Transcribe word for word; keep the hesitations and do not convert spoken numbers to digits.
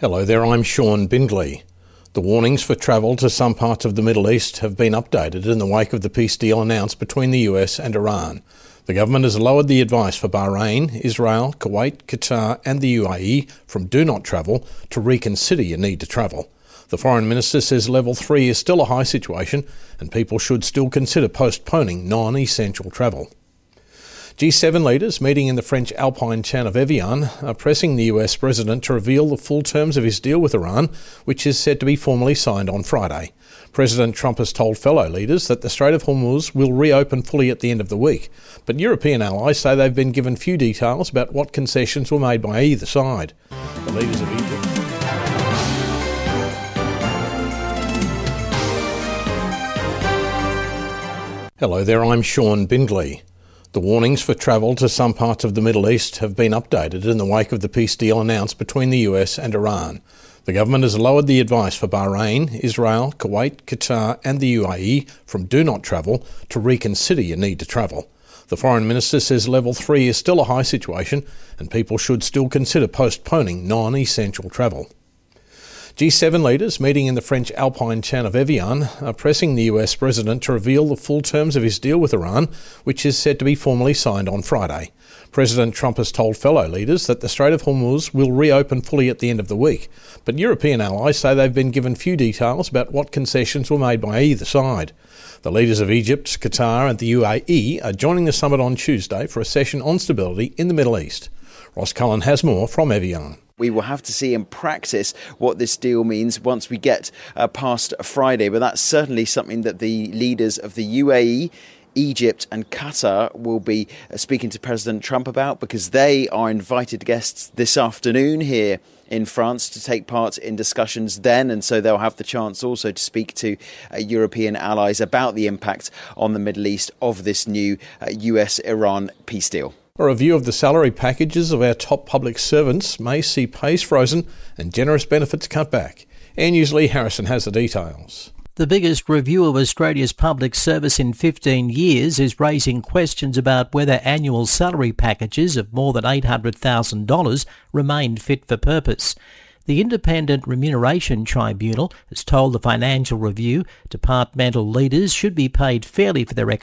Hello there, I'm Sean Bindley. The warnings for travel to some parts of the Middle East have been updated in the wake of the peace deal announced between the U S and Iran. The government has lowered the advice for Bahrain, Israel, Kuwait, Qatar and the U A E from do not travel to reconsider your need to travel. The Foreign Minister says level three is still a high situation and people should still consider postponing non-essential travel. G seven leaders meeting in the French Alpine town of Evian are pressing the U S president to reveal the full terms of his deal with Iran, which is said to be formally signed on Friday. President Trump has told fellow leaders that the Strait of Hormuz will reopen fully at the end of the week, but European allies say they've been given few details about what concessions were made by either side. The leaders of Egypt... Hello there, I'm Sean Bindley. The warnings for travel to some parts of the Middle East have been updated in the wake of the peace deal announced between the U S and Iran. The government has lowered the advice for Bahrain, Israel, Kuwait, Qatar and the U A E from do not travel to reconsider your need to travel. The Foreign Minister says level three is still a high situation and people should still consider postponing non-essential travel. G seven leaders meeting in the French Alpine town of Evian are pressing the U S president to reveal the full terms of his deal with Iran, which is said to be formally signed on Friday. President Trump has told fellow leaders that the Strait of Hormuz will reopen fully at the end of the week, but European allies say they've been given few details about what concessions were made by either side. The leaders of Egypt, Qatar and the U A E are joining the summit on Tuesday for a session on stability in the Middle East. Ross Cullen has more from Evian. We will have to see in practice what this deal means once we get uh, past Friday, but that's certainly something that the leaders of the U A E, Egypt and Qatar will be uh, speaking to President Trump about, because they are invited guests this afternoon here in France to take part in discussions then, and so they'll have the chance also to speak to uh, European allies about the impact on the Middle East of this new uh, U S Iran peace deal. A review of the salary packages of our top public servants may see pays frozen and generous benefits cut back. Air News' Lee Harrison has the details. The biggest review of Australia's public service in fifteen years is raising questions about whether annual salary packages of more than eight hundred thousand dollars remain fit for purpose. The Independent Remuneration Tribunal has told the Financial Review departmental leaders should be paid fairly for their